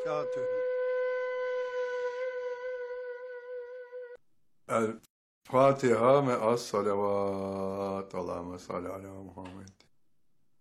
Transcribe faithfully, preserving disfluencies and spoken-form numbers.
وبركاته. الفاتحة مع الصلوات. اللهم صل على محمد.